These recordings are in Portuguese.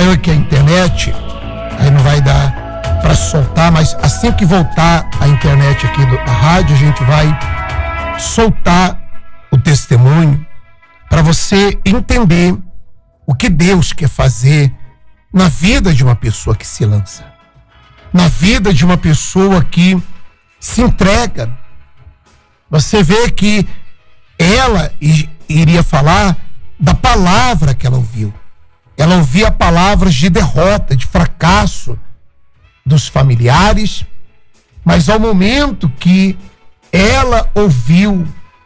caiu aqui a internet, aí não vai dar para soltar, mas assim que voltar a internet aqui da rádio, a gente vai soltar o testemunho para você entender o que Deus quer fazer na vida de uma pessoa que se lança, na vida de uma pessoa que se entrega. Você vê que ela iria falar da palavra que ela ouviu. Ela ouvia palavras de derrota, de fracasso dos familiares, mas ao momento que ela ouviu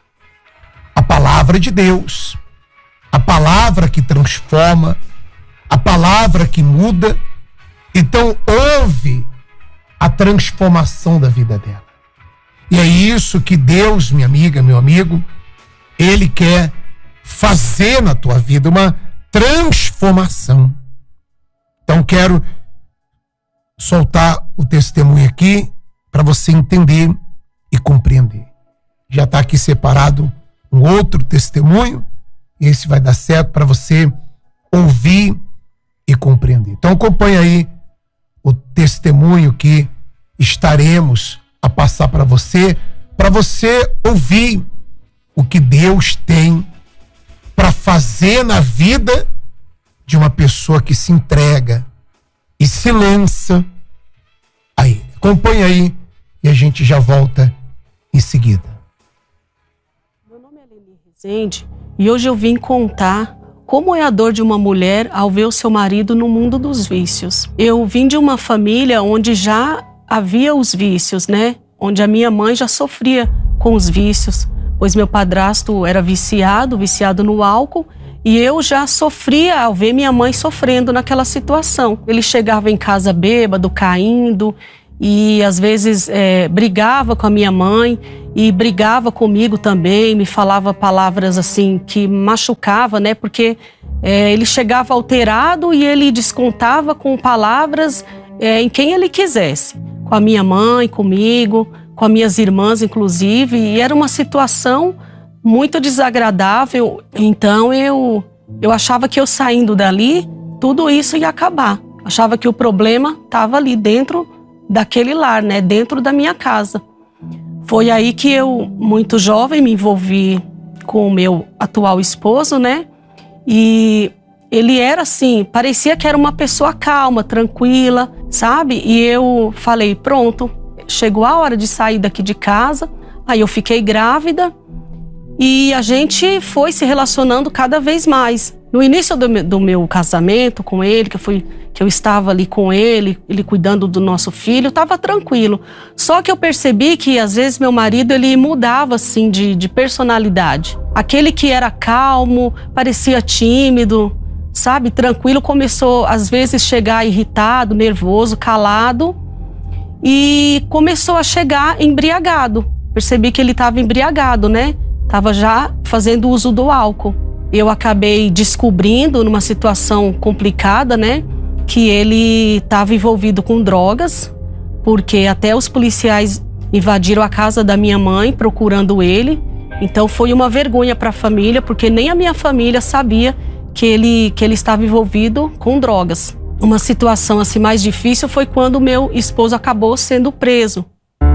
a palavra de Deus, a palavra que transforma, a palavra que muda, então houve a transformação da vida dela. E é isso que Deus, minha amiga, meu amigo, Ele quer fazer na tua vida, uma transformação. Então quero soltar o testemunho aqui para você entender e compreender. Já está aqui separado um outro testemunho, e esse vai dar certo para você ouvir e compreender. Então acompanha aí o testemunho que estaremos a passar para você ouvir o que Deus tem para fazer na vida de uma pessoa que se entrega e se lança a Ele. Acompanha aí e a gente já volta em seguida. Meu nome é Lili Rezende e hoje eu vim contar como é a dor de uma mulher ao ver o seu marido no mundo dos vícios. Eu vim de uma família onde já havia os vícios, né? Onde a minha mãe já sofria com os vícios, pois meu padrasto era viciado no álcool, e eu já sofria ao ver minha mãe sofrendo naquela situação. Ele chegava em casa bêbado, caindo, e às vezes brigava com a minha mãe e brigava comigo também, me falava palavras assim que machucava, né? Porque ele chegava alterado e ele descontava com palavras em quem ele quisesse. Com a minha mãe, comigo, com as minhas irmãs, inclusive, e era uma situação muito desagradável. Então eu achava que eu saindo dali, tudo isso ia acabar. Achava que o problema estava ali dentro daquele lar, né? Dentro da minha casa. Foi aí que eu, muito jovem, me envolvi com o meu atual esposo, né? E ele era assim, parecia que era uma pessoa calma, tranquila, sabe? E eu falei, pronto, chegou a hora de sair daqui de casa. Aí eu fiquei grávida e a gente foi se relacionando cada vez mais. No início do meu casamento com ele, que eu estava ali com ele cuidando do nosso filho, estava tranquilo. Só que eu percebi que às vezes meu marido ele mudava assim de personalidade. Aquele que era calmo, parecia tímido, sabe, tranquilo, começou às vezes chegar irritado, nervoso, calado e começou a chegar embriagado. Percebi que ele estava embriagado, né? Estava já fazendo uso do álcool. Eu acabei descobrindo numa situação complicada, né? Que ele estava envolvido com drogas, porque até os policiais invadiram a casa da minha mãe procurando ele. Então foi uma vergonha para a família, porque nem a minha família sabia que ele estava envolvido com drogas. Uma situação assim mais difícil foi quando meu esposo acabou sendo preso.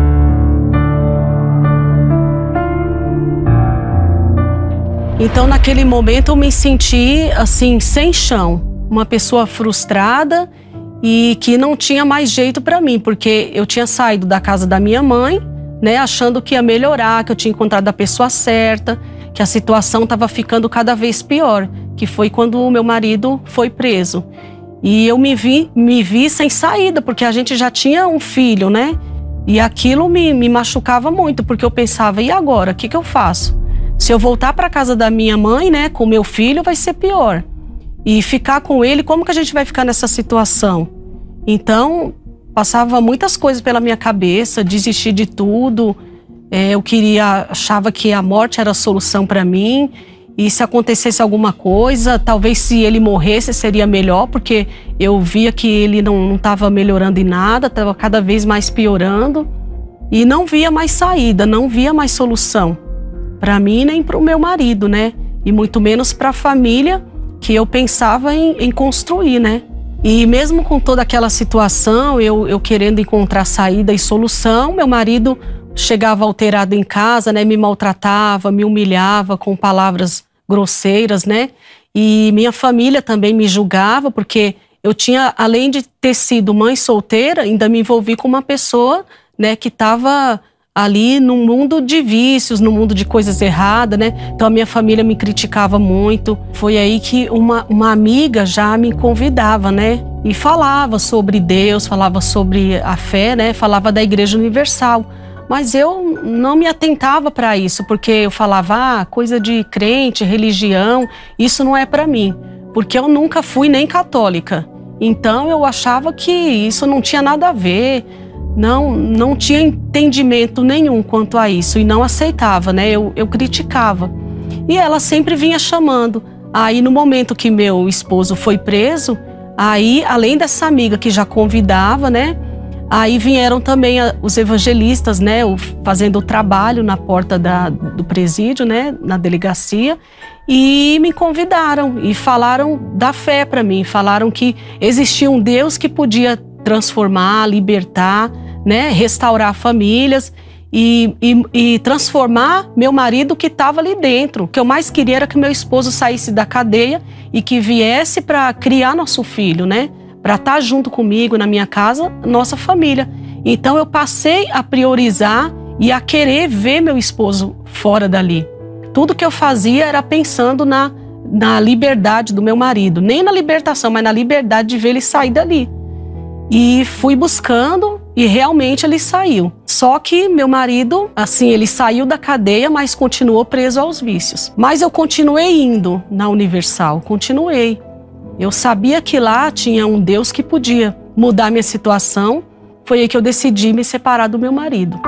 Então naquele momento eu me senti assim sem chão, uma pessoa frustrada e que não tinha mais jeito para mim, porque eu tinha saído da casa da minha mãe, né, achando que ia melhorar, que eu tinha encontrado a pessoa certa, que a situação estava ficando cada vez pior, que foi quando o meu marido foi preso. E eu me vi sem saída, porque a gente já tinha um filho, né? E aquilo me machucava muito, porque eu pensava, e agora? O que eu faço? Se eu voltar para casa da minha mãe, né, com meu filho, vai ser pior. E ficar com ele, como que a gente vai ficar nessa situação? Então, passava muitas coisas pela minha cabeça, desistir de tudo. Eu achava que a morte era a solução para mim. E se acontecesse alguma coisa, talvez se ele morresse seria melhor, porque eu via que ele não estava melhorando em nada, estava cada vez mais piorando. E não via mais saída, não via mais solução. Para mim, nem para o meu marido, né? E muito menos para a família que eu pensava em construir, né? E mesmo com toda aquela situação, eu querendo encontrar saída e solução, meu marido chegava alterado em casa, né? Me maltratava, me humilhava com palavras grosseiras, né? E minha família também me julgava, porque eu tinha, além de ter sido mãe solteira, ainda me envolvi com uma pessoa, né, que estava ali num mundo de vícios, num mundo de coisas erradas, né? Então a minha família me criticava muito. Foi aí que uma amiga já me convidava, né? E falava sobre Deus, falava sobre a fé, né? Falava da Igreja Universal. Mas eu não me atentava para isso, porque eu falava, coisa de crente, religião, isso não é para mim. Porque eu nunca fui nem católica. Então eu achava que isso não tinha nada a ver. Não tinha entendimento nenhum quanto a isso e não aceitava, né? Eu criticava. E ela sempre vinha chamando. Aí no momento que meu esposo foi preso, aí além dessa amiga que já convidava, né? Aí vieram também os evangelistas, né? Fazendo o trabalho na porta do presídio, né? Na delegacia. E me convidaram e falaram da fé para mim. Falaram que existia um Deus que podia transformar, libertar, né, restaurar famílias e transformar meu marido que estava ali dentro. O que eu mais queria era que meu esposo saísse da cadeia e que viesse para criar nosso filho, né, para estar junto comigo na minha casa, nossa família. Então eu passei a priorizar e a querer ver meu esposo fora dali. Tudo que eu fazia era pensando na liberdade do meu marido, nem na libertação, mas na liberdade de ver ele sair dali. E fui buscando e realmente ele saiu. Só que meu marido, assim, ele saiu da cadeia, mas continuou preso aos vícios. Mas eu continuei indo na Universal, continuei. Eu sabia que lá tinha um Deus que podia mudar minha situação. Foi aí que eu decidi me separar do meu marido.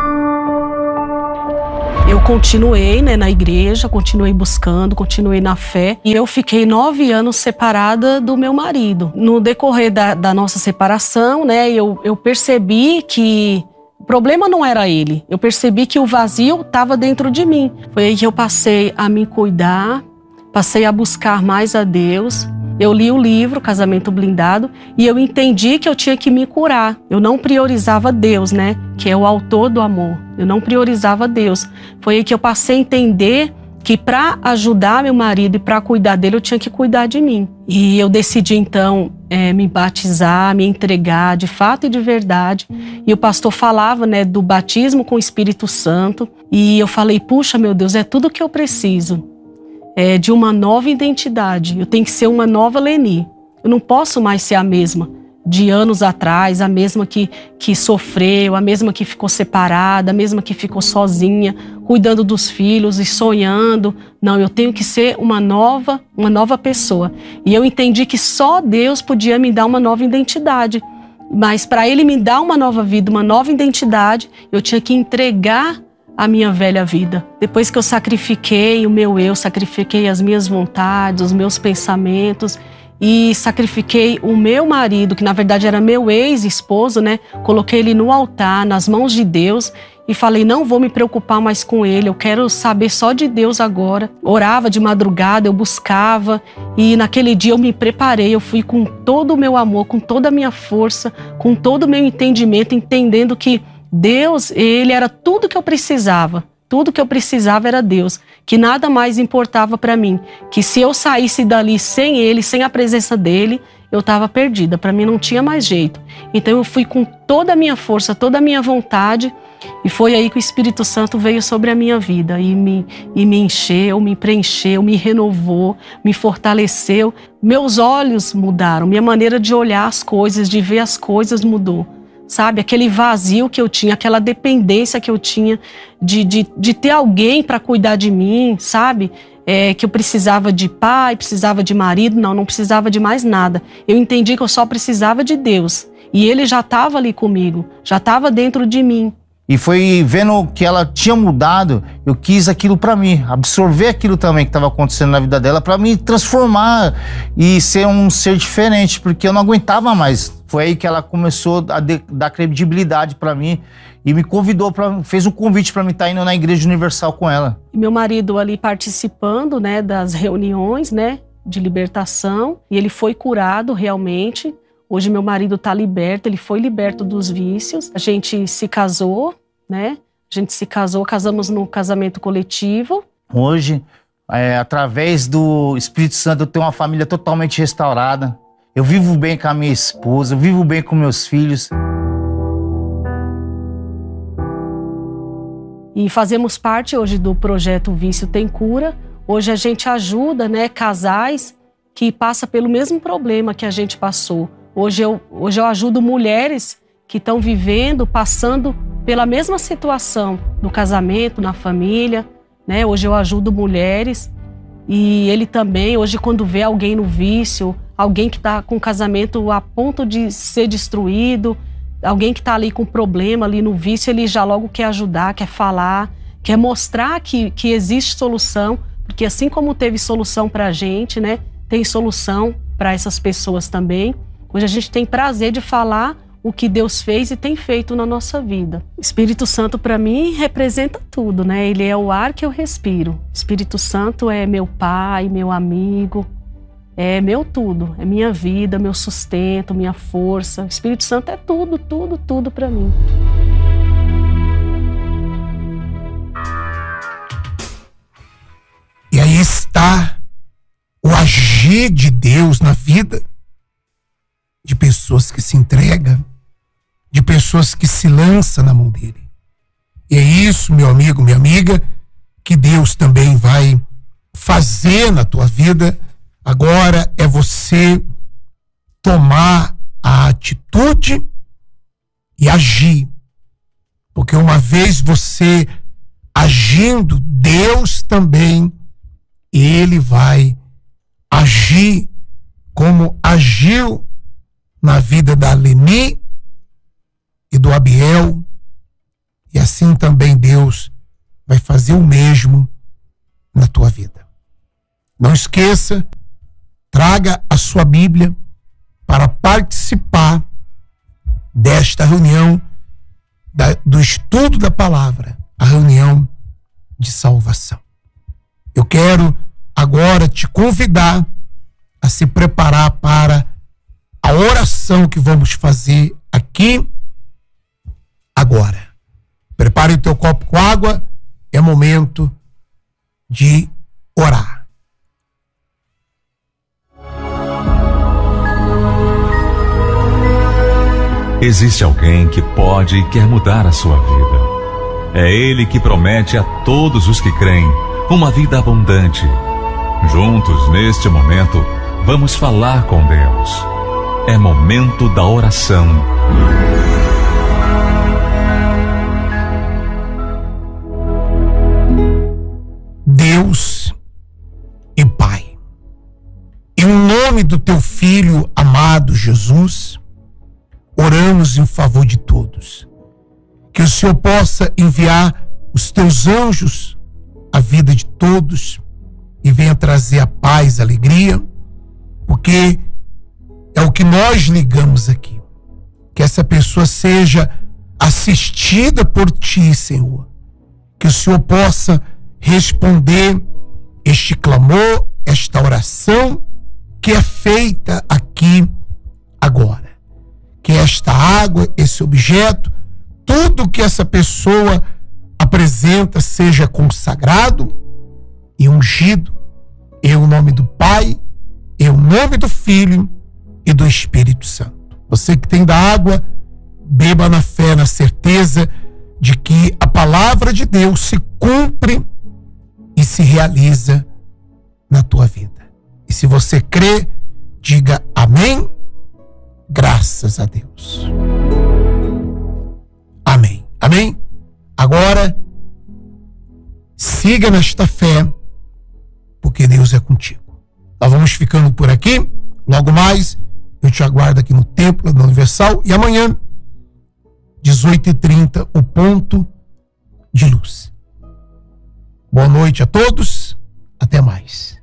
Eu continuei, né, na igreja, continuei buscando, continuei na fé. E eu fiquei 9 anos separada do meu marido. No decorrer da nossa separação, né, eu percebi que o problema não era ele. Eu percebi que o vazio estava dentro de mim. Foi aí que eu passei a me cuidar, passei a buscar mais a Deus. Eu li o livro Casamento Blindado e eu entendi que eu tinha que me curar. Eu não priorizava Deus, né? Que é o autor do amor. Eu não priorizava Deus. Foi aí que eu passei a entender que para ajudar meu marido e para cuidar dele, eu tinha que cuidar de mim. E eu decidi, então, me batizar, me entregar de fato e de verdade. E o pastor falava, né, do batismo com o Espírito Santo. E eu falei, puxa, meu Deus, é tudo que eu preciso. De uma nova identidade. Eu tenho que ser uma nova Leni. Eu não posso mais ser a mesma de anos atrás, a mesma que sofreu, a mesma que ficou separada, a mesma que ficou sozinha, cuidando dos filhos e sonhando. Não, eu tenho que ser uma nova pessoa. E eu entendi que só Deus podia me dar uma nova identidade. Mas para Ele me dar uma nova vida, uma nova identidade, eu tinha que entregar a minha velha vida. Depois que eu sacrifiquei o meu eu, sacrifiquei as minhas vontades, os meus pensamentos e sacrifiquei o meu marido, que na verdade era meu ex-esposo, né? Coloquei ele no altar, nas mãos de Deus e falei, não vou me preocupar mais com ele, eu quero saber só de Deus agora. Orava de madrugada, eu buscava e naquele dia eu me preparei, eu fui com todo o meu amor, com toda a minha força, com todo o meu entendimento, entendendo que Deus, Ele era tudo que eu precisava. Tudo que eu precisava era Deus. Que nada mais importava para mim. Que se eu saísse dali sem Ele, sem a presença dEle, eu estava perdida. Para mim não tinha mais jeito. Então eu fui com toda a minha força, toda a minha vontade. E foi aí que o Espírito Santo veio sobre a minha vida. E me encheu, me preencheu, me renovou, me fortaleceu. Meus olhos mudaram. Minha maneira de olhar as coisas, de ver as coisas mudou. Sabe, aquele vazio que eu tinha, aquela dependência que eu tinha de ter alguém para cuidar de mim, sabe? Que eu precisava de pai, precisava de marido, não precisava de mais nada. Eu entendi que eu só precisava de Deus. E Ele já estava ali comigo, já estava dentro de mim. E foi vendo que ela tinha mudado, eu quis aquilo para mim, absorver aquilo também que estava acontecendo na vida dela para me transformar e ser um ser diferente, porque eu não aguentava mais. Foi aí que ela começou a dar credibilidade para mim e me convidou, fez um convite para mim estar indo na Igreja Universal com ela. Meu marido ali participando, né, das reuniões, né, de libertação, e ele foi curado realmente. Hoje meu marido está liberto, ele foi liberto dos vícios. A gente se casou, né? Casamos num casamento coletivo. Hoje, através do Espírito Santo, eu tenho uma família totalmente restaurada. Eu vivo bem com a minha esposa, eu vivo bem com meus filhos. E fazemos parte hoje do projeto Vício Tem Cura. Hoje a gente ajuda, né, casais que passam pelo mesmo problema que a gente passou. Hoje eu ajudo mulheres que estão vivendo, passando pela mesma situação no casamento, na família, né? Hoje eu ajudo mulheres e ele também, hoje quando vê alguém no vício, alguém que está com o casamento a ponto de ser destruído, alguém que está ali com problema, ali no vício, ele já logo quer ajudar, quer falar, quer mostrar que existe solução, porque assim como teve solução para a gente, né, tem solução para essas pessoas também. Hoje a gente tem prazer de falar o que Deus fez e tem feito na nossa vida. O Espírito Santo, para mim, representa tudo, né? Ele é o ar que eu respiro. O Espírito Santo é meu pai, meu amigo, é meu tudo. É minha vida, meu sustento, minha força. O Espírito Santo é tudo, tudo, tudo para mim. E aí está o agir de Deus na vida de pessoas que se entregam, de pessoas que se lançam na mão dele. E é isso, meu amigo, minha amiga, que Deus também vai fazer na tua vida. Agora é você tomar a atitude e agir. Porque uma vez você agindo, Deus também, ele vai agir como agiu na vida da Leni e do Abiel, e assim também Deus vai fazer o mesmo na tua vida. Não esqueça, traga a sua Bíblia para participar desta reunião do estudo da palavra, a reunião de salvação. Eu quero agora te convidar a se preparar para a oração que vamos fazer aqui agora. Prepare o teu copo com água, é momento de orar. Existe alguém que pode e quer mudar a sua vida. É Ele que promete a todos os que creem uma vida abundante. Juntos, neste momento, vamos falar com Deus. É momento da oração. Deus e Pai, em nome do teu Filho amado Jesus, oramos em favor de todos. Que o Senhor possa enviar os teus anjos à vida de todos e venha trazer a paz, a alegria, porque é o que nós ligamos aqui. Que essa pessoa seja assistida por ti, Senhor. Que o Senhor possa responder este clamor, esta oração que é feita aqui agora. Que esta água, esse objeto, tudo que essa pessoa apresenta seja consagrado e ungido em nome do Pai, em nome do Filho e do Espírito Santo. Você que tem da água, beba na fé, na certeza de que a palavra de Deus se cumpre e se realiza na tua vida. E se você crê, diga amém. Graças a Deus. Amém. Amém? Agora, siga nesta fé, porque Deus é contigo. Nós vamos ficando por aqui. Logo mais, eu te aguardo aqui no Templo da Universal. E amanhã, 18h30, o ponto de luz. Boa noite a todos. Até mais.